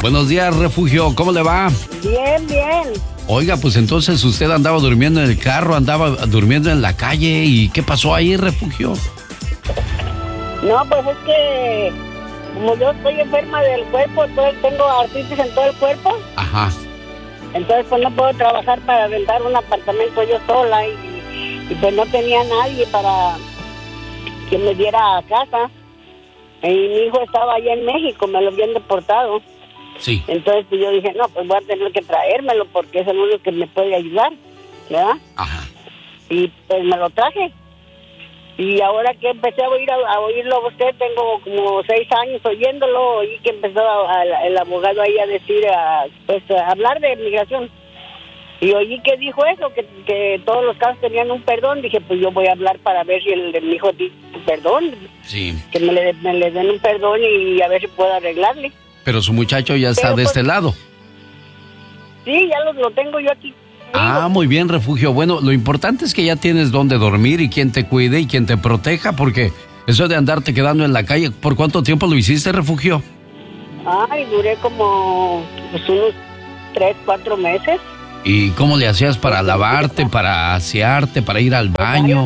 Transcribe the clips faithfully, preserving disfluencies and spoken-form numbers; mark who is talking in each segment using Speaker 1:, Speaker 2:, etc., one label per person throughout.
Speaker 1: Buenos días, Refugio, ¿cómo le va?
Speaker 2: Bien, bien.
Speaker 1: Oiga, pues entonces usted andaba durmiendo en el carro, andaba durmiendo en la calle, ¿y qué pasó ahí, Refugio?
Speaker 2: No, pues es que como yo estoy enferma del cuerpo, entonces tengo artritis en todo el cuerpo.
Speaker 1: Ajá.
Speaker 2: Entonces pues no puedo trabajar para rentar un apartamento yo sola y, y pues no tenía nadie para que me diera casa. Y mi hijo estaba allá en México, me lo habían deportado.
Speaker 1: Sí.
Speaker 2: Entonces pues yo dije, no, pues voy a tener que traérmelo porque es el único que me puede ayudar, ¿verdad?
Speaker 1: Ajá.
Speaker 2: Y pues me lo traje. Y ahora que empecé a oír a, a oírlo a usted, tengo como seis años oyéndolo, oí que empezó a, a, el abogado ahí a decir, a, pues a hablar de migración. Y oí que dijo eso, que, que todos los casos tenían un perdón. Dije, pues yo voy a hablar para ver si el de mi hijo tiene un perdón.
Speaker 1: Sí.
Speaker 2: Que me le, me le den un perdón y a ver si puedo arreglarle.
Speaker 1: Pero su muchacho ya está
Speaker 2: Pero,
Speaker 1: de
Speaker 2: pues,
Speaker 1: este lado.
Speaker 2: Sí, ya lo, lo tengo yo aquí.
Speaker 1: Ah, muy bien, Refugio. Bueno, lo importante es que ya tienes dónde dormir y quien te cuide y quien te proteja, porque eso de andarte quedando en la calle, ¿por cuánto tiempo lo hiciste, Refugio?
Speaker 2: Ay, duré como pues, unos tres, cuatro meses.
Speaker 1: ¿Y cómo le hacías para lavarte, para asearte, para ir al baño?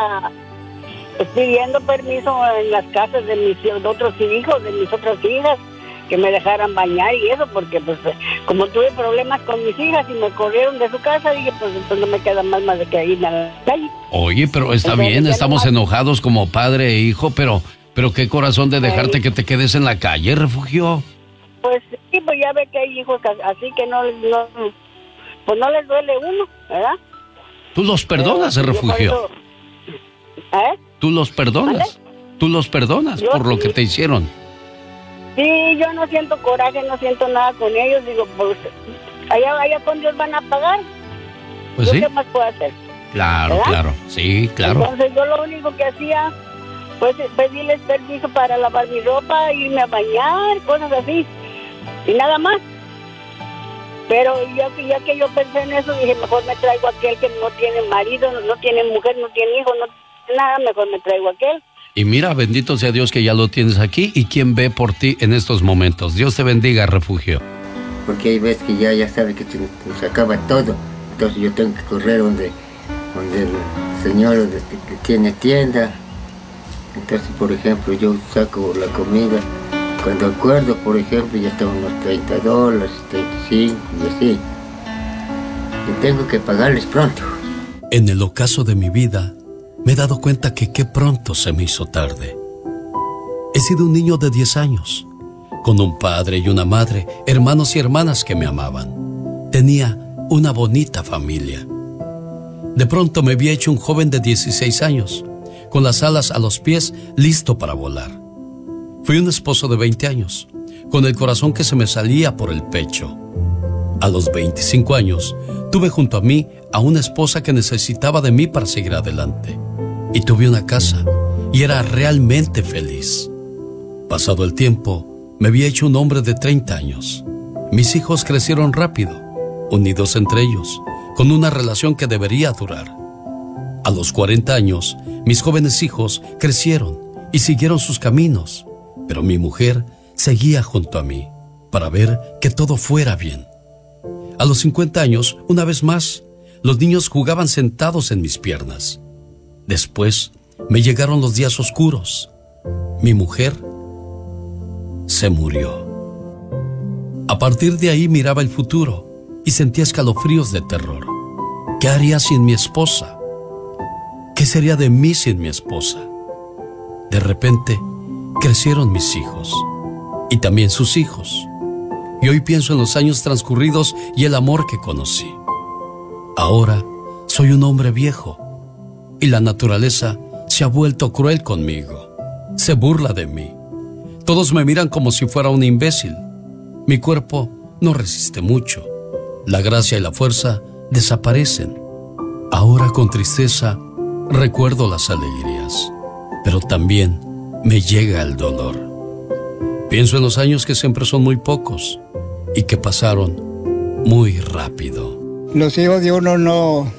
Speaker 2: Pues pidiendo permiso en las casas de mis de otros hijos, de mis otras hijas, que me dejaran bañar y eso, porque pues como tuve problemas con mis hijas y me corrieron de su casa, dije, pues entonces no me queda más más de que ir a la calle.
Speaker 1: Oye, pero está
Speaker 2: Entonces,
Speaker 1: bien,
Speaker 2: ya
Speaker 1: estamos
Speaker 2: nomás-
Speaker 1: enojados como padre e hijo, pero, pero qué corazón de dejarte
Speaker 2: Ay.
Speaker 1: que te quedes en la calle, Refugio.
Speaker 2: Pues sí, pues ya ve que hay hijos a- así que no, no pues no les duele uno, ¿verdad?
Speaker 1: Tú los perdonas,
Speaker 2: Pero, yo
Speaker 1: Refugio.
Speaker 2: por eso- ¿Eh?
Speaker 1: Tú los perdonas. Tú los perdonas
Speaker 2: Yo
Speaker 1: por lo
Speaker 2: sí.
Speaker 1: que te hicieron.
Speaker 2: Sí, yo no siento coraje, no siento nada con ellos, digo, pues allá, allá con Dios van a pagar.
Speaker 1: Pues
Speaker 2: ¿Yo
Speaker 1: sí.
Speaker 2: qué más puedo hacer?
Speaker 1: Claro,
Speaker 2: ¿verdad?
Speaker 1: claro. Sí, claro.
Speaker 2: Entonces yo lo único que hacía, pues pedirles permiso para lavar mi ropa, irme a bañar, cosas así, y nada más. Pero ya que, ya que yo pensé en eso, dije, mejor me traigo aquel que no tiene marido, no, no tiene mujer, no tiene hijo, no tiene nada, mejor me traigo aquel.
Speaker 1: Y mira, bendito sea Dios que ya lo tienes aquí y quien ve por ti en estos momentos. Dios te bendiga, Refugio.
Speaker 3: Porque hay veces que ya, ya sabe que se, se acaba todo. Entonces yo tengo que correr donde, donde el señor donde, que tiene tienda. Entonces, por ejemplo, yo saco la comida. Cuando acuerdo, por ejemplo, ya tengo unos treinta dólares, treinta y cinco y así. Y tengo que pagarles pronto.
Speaker 4: En el ocaso de mi vida, me he dado cuenta que qué pronto se me hizo tarde. He sido un niño de diez años, con un padre y una madre, hermanos y hermanas que me amaban. Tenía una bonita familia. De pronto me había hecho un joven de dieciséis años, con las alas a los pies, listo para volar. Fui un esposo de veinte años, con el corazón que se me salía por el pecho. A los veinticinco años, tuve junto a mí a una esposa que necesitaba de mí para seguir adelante. Y tuve una casa, y era realmente feliz. Pasado el tiempo, me había hecho un hombre de treinta años. Mis hijos crecieron rápido, unidos entre ellos, con una relación que debería durar. A los cuarenta años, mis jóvenes hijos crecieron y siguieron sus caminos, pero mi mujer seguía junto a mí para ver que todo fuera bien. A los cincuenta años, una vez más, los niños jugaban sentados en mis piernas. Después, me llegaron los días oscuros. Mi mujer se murió. A partir de ahí miraba el futuro y sentía escalofríos de terror. ¿Qué haría sin mi esposa? ¿Qué sería de mí sin mi esposa? De repente, crecieron mis hijos y también sus hijos. Y hoy pienso en los años transcurridos y el amor que conocí. Ahora soy un hombre viejo y la naturaleza se ha vuelto cruel conmigo. Se burla de mí. Todos me miran como si fuera un imbécil. Mi cuerpo no resiste mucho. La gracia y la fuerza desaparecen. Ahora con tristeza recuerdo las alegrías, pero también me llega el dolor. Pienso en los años que siempre son muy pocos y que pasaron muy rápido.
Speaker 5: Los hijos de uno no,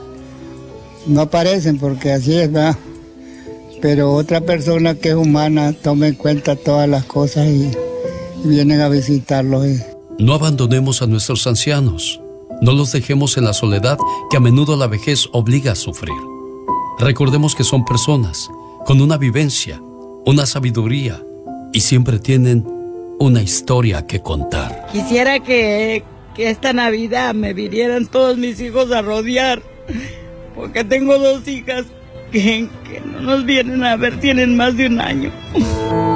Speaker 5: no aparecen porque así es, ¿verdad? Pero otra persona que es humana toma en cuenta todas las cosas y, vienen a visitarlos. Y...
Speaker 4: No abandonemos a nuestros ancianos. No los dejemos en la soledad que a menudo la vejez obliga a sufrir. Recordemos que son personas con una vivencia, una sabiduría y siempre tienen una historia que contar.
Speaker 6: Quisiera que, que esta Navidad me vinieran todos mis hijos a rodear, porque tengo dos hijas que, que no nos vienen a ver, tienen más de un año.